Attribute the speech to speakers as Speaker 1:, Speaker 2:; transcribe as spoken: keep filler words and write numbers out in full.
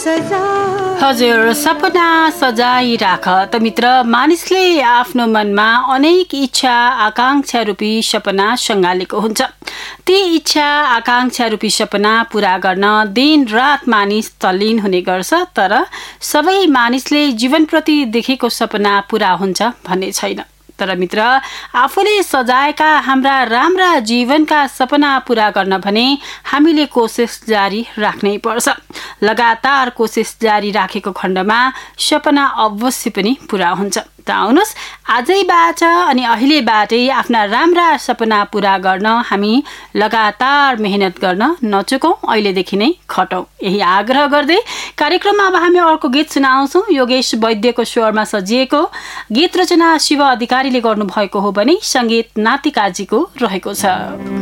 Speaker 1: हजुर, सपना सजाई राख। त मित्र, मानिसले आफ्नो मनमा अनेक इच्छा आकांक्षा रूपी सपना सँगालेको हुन्छ। ती इच्छा आकांक्षा रूपी सपना पूरा गर्न दिन रात मानिस तल्लीन हुने गर्छ, तर सबै मानिसले जीवनप्रति देखेको सपना पूरा हुन्छ भन्ने छैन। तर मित्र, आफूले सजाएका हाम्रा राम्रा जीवनका सपना पूरा गर्न भने हामीले कोसिस जारी राख्नै पर्छ। लगातार कोसिस जारी राखेको खण्डमा सपना अवश्य पनि पूरा हुन्छ। त आउनुहोस्, आजैबाट अनि अहिलेबाटै आफ्ना राम्रा सपना पूरा गर्न हामी लगातार मेहनत गर्न नचुकौं, अहिलेदेखि नै खटौं, यही आग्रह गर्दै कार्यक्रममा अब हामी अर्को गीत सुनाउँछौं। योगेश वैद्यको स्वरमा सजिएको गीत रचना शिव अधिकारीले गर्नुभएको हो भने संगीत नातिकाजीको रहेको छ।